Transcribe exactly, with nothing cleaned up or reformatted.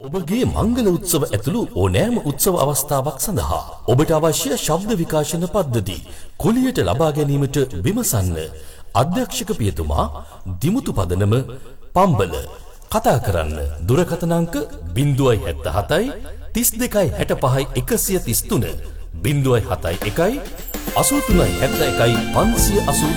ඔබගේ මංගල උත්සව ඇතුළු ඕනෑම උත්සව අවස්ථාවක් සඳහා ඔබට අවශ්‍ය ශබ්ද විකාශන පද්ධති කුලියට ලබා ගැනීමට විමසන්න. අධ්‍යක්ෂක පියතුමා දිමුතු පදනම පම්බල. කතා කරන්න දුරකථන අංක zero seven seven thirty-two sixty-five one thirty-three zero seven seven one eight one three five eight eight